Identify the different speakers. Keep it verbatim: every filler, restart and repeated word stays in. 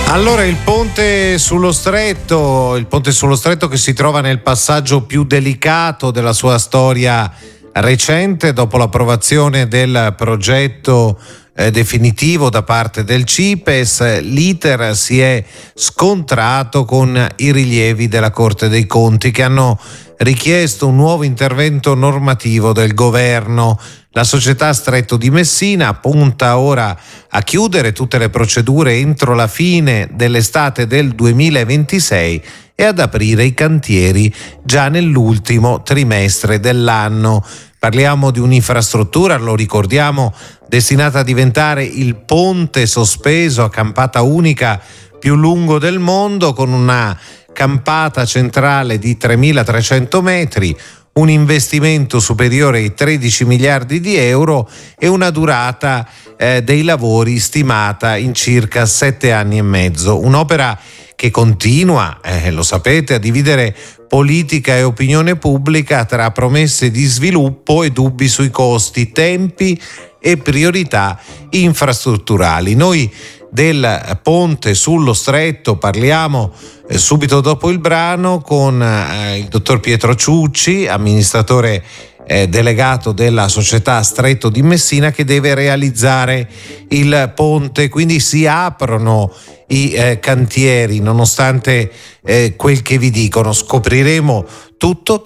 Speaker 1: Allora, il ponte sullo Stretto, il ponte sullo Stretto che si trova nel passaggio più delicato della sua storia recente, dopo l'approvazione del progetto eh, definitivo da parte del CIPES, l'iter si è scontrato con i rilievi della Corte dei Conti che hanno richiesto un nuovo intervento normativo del governo. La società Stretto di Messina punta ora a chiudere tutte le procedure entro la fine dell'estate del duemilaventisei e ad aprire i cantieri già nell'ultimo trimestre dell'anno. Parliamo di un'infrastruttura, lo ricordiamo, destinata a diventare il ponte sospeso a campata unica più lungo del mondo, con una campata centrale di tremilatrecento metri, un investimento superiore ai tredici miliardi di euro e una durata eh, dei lavori stimata in circa sette anni e mezzo. Un'opera che continua, eh, lo sapete, a dividere politica e opinione pubblica tra promesse di sviluppo e dubbi sui costi, tempi e priorità infrastrutturali. Noi del ponte sullo Stretto parliamo eh, subito dopo il brano con eh, il dottor Pietro Ciucci, amministratore eh, delegato della società Stretto di Messina, che deve realizzare il ponte. Quindi si aprono i eh, cantieri nonostante eh, quel che vi dicono. Scopriremo tutto